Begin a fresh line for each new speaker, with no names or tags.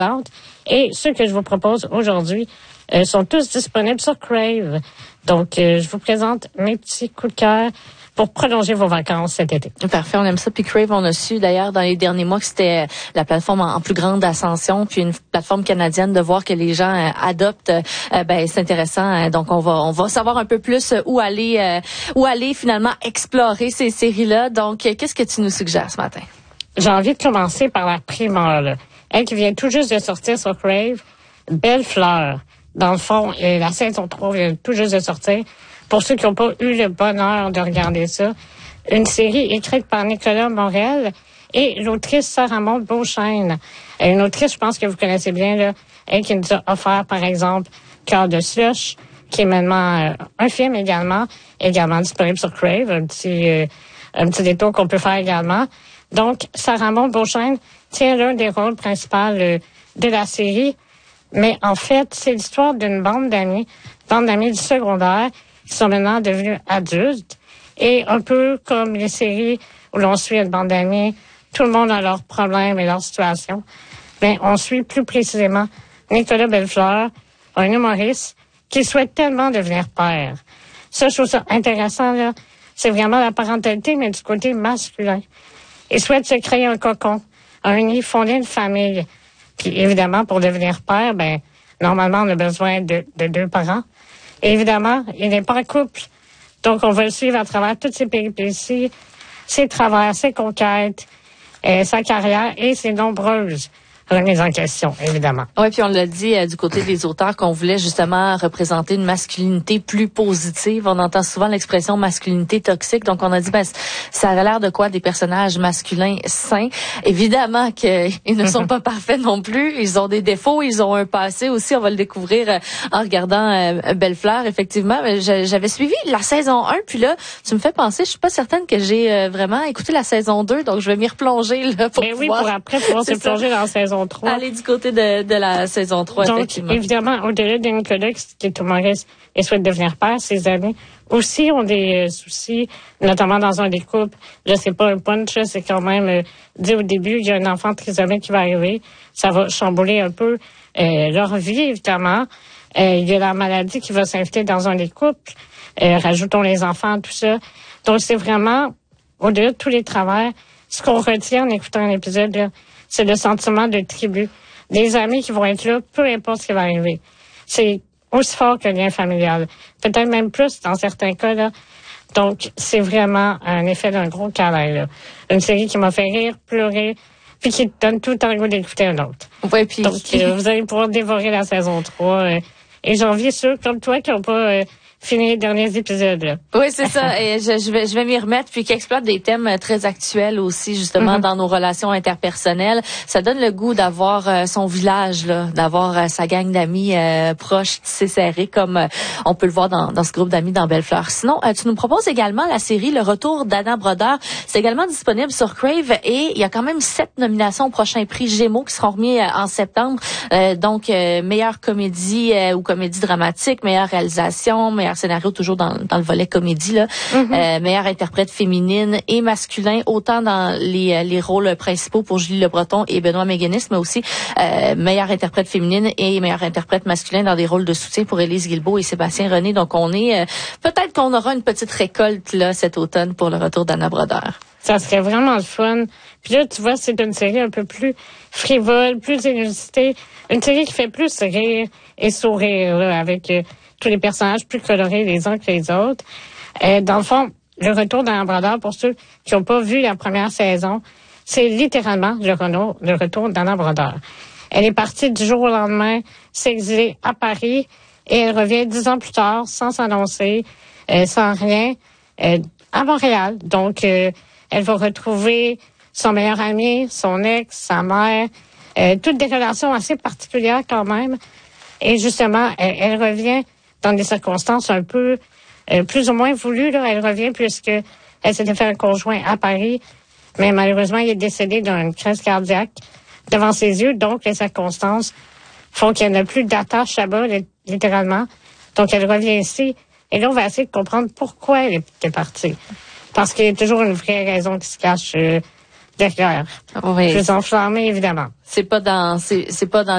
Et ceux que je vous propose aujourd'hui sont tous disponibles sur Crave. Donc, je vous présente mes petits coups de cœur pour prolonger vos vacances cet été.
Parfait, on aime ça. Puis Crave, on a su d'ailleurs dans les derniers mois que c'était la plateforme en plus grande ascension, puis une plateforme canadienne, de voir que les gens adoptent. C'est intéressant. Donc on va savoir un peu plus où aller finalement explorer ces séries-là. Donc, qu'est-ce que tu nous suggères ce matin?
J'ai envie de commencer par la primeur, là. Elle qui vient tout juste de sortir sur Crave, Belle Fleur. Dans le fond, la saison 3 vient tout juste de sortir. Pour ceux qui n'ont pas eu le bonheur de regarder ça, une série écrite par Nicolas Morel et l'autrice Sarah Maud Beauchesne. Une autrice, je pense que vous connaissez bien, là, elle qui nous a offert, par exemple, Cœur de slush, qui est maintenant un film également disponible sur Crave, un petit détour qu'on peut faire également. Donc, Sarah Maud Beauchesne tient l'un des rôles principaux de la série, mais en fait, c'est l'histoire d'une bande d'amis du secondaire qui sont maintenant devenus adultes. Et un peu comme les séries où l'on suit une bande d'amis, tout le monde a leurs problèmes et leurs situations. Mais on suit plus précisément Nicolas Bellefleur, un humoriste qui souhaite tellement devenir père. Ça, je trouve ça intéressant, là. C'est vraiment la parentalité, mais du côté masculin. Il souhaite se créer un cocon, un nid, fonder une famille. Puis évidemment, pour devenir père, normalement, on a besoin de 2 parents. Et évidemment, il n'est pas en couple. Donc, on va le suivre à travers toutes ses péripéties, ses travers, ses conquêtes, sa carrière et ses nombreuses remises en question, évidemment.
Oui, puis on l'a dit du côté des auteurs qu'on voulait justement représenter une masculinité plus positive. On entend souvent l'expression masculinité toxique. Donc, on a dit, ça a l'air de quoi des personnages masculins sains. Évidemment qu'ils ne sont pas parfaits non plus. Ils ont des défauts, ils ont un passé aussi. On va le découvrir en regardant Belle Fleur, effectivement. J'avais suivi la saison 1, puis là, tu me fais penser, je suis pas certaine que j'ai vraiment écouté la saison 2, donc je vais m'y replonger là, pour pouvoir...
pour après pouvoir se plonger dans la saison 3.
Aller du côté de la saison 3,
donc,
effectivement.
Évidemment, au-delà de Nicolas, qui est humoriste et souhaite devenir père, ses amis aussi ont des soucis, notamment dans un des couples. Là, c'est pas un punch, c'est quand même dit au début, il y a un enfant trisomique qui va arriver. Ça va chambouler un peu leur vie, évidemment. Il y a la maladie qui va s'inviter dans un des couples. Rajoutons les enfants, tout ça. Donc, c'est vraiment, au-delà de tous les travers, ce qu'on retient en écoutant un épisode, là, c'est le sentiment de tribu. Des amis qui vont être là, peu importe ce qui va arriver. C'est aussi fort que le lien familial. Peut-être même plus dans certains cas, là. Donc, c'est vraiment un effet d'un gros câlin, là. Une série qui m'a fait rire, pleurer, puis qui te donne tout le temps le goût d'écouter un autre.
Ouais, puis...
Donc, vous allez pouvoir dévorer la saison 3. Et j'envie ceux comme toi qui n'ont pas... fini les derniers épisodes, là.
Oui, c'est ça. Et je vais m'y remettre, puis qui exploite des thèmes très actuels aussi, justement, dans nos relations interpersonnelles. Ça donne le goût d'avoir son village, là, d'avoir sa gang d'amis proches, tissés serrés, comme on peut le voir dans ce groupe d'amis dans Belle Fleur. Sinon, tu nous proposes également la série Le Retour d'Anna Brodeur. C'est également disponible sur Crave et il y a quand même 7 nominations au prochain prix Gémeaux qui seront remis en septembre. Donc, meilleure comédie ou comédie dramatique, meilleure réalisation, meilleur scénario toujours dans le volet comédie là, meilleure interprète féminine et masculin, autant dans les rôles principaux pour Julie Le Breton et Benoît Méguénis, mais aussi meilleure interprète féminine et meilleure interprète masculin dans des rôles de soutien pour Élise Guilbeault et Sébastien René. Donc on est peut-être qu'on aura une petite récolte là cet automne pour Le Retour d'Anna Brodeur.
Ça serait vraiment le fun. Puis là, tu vois, c'est une série un peu plus frivole, plus inusitée, une série qui fait plus rire et sourire là, avec tous les personnages plus colorés les uns que les autres. Dans le fond, Le Retour d'Anna Brodeur, pour ceux qui n'ont pas vu la première saison, c'est littéralement le retour d'Anna Brodeur. Elle est partie du jour au lendemain, s'exiler à Paris, et elle revient 10 ans plus tard, sans s'annoncer, sans rien, à Montréal. Donc, elle va retrouver son meilleur ami, son ex, sa mère, toutes des relations assez particulières quand même. Et justement, elle revient dans des circonstances un peu plus ou moins voulues. Là. Elle revient puisque elle s'était fait un conjoint à Paris, mais malheureusement, il est décédé d'une crise cardiaque devant ses yeux. Donc, les circonstances font qu'elle n'a plus d'attache là-bas, littéralement. Donc, elle revient ici. Et là, on va essayer de comprendre pourquoi elle était partie. Parce qu'il y a toujours une vraie raison qui se cache derrière.
Oui.
Plus enflammée, évidemment.
C'est pas dans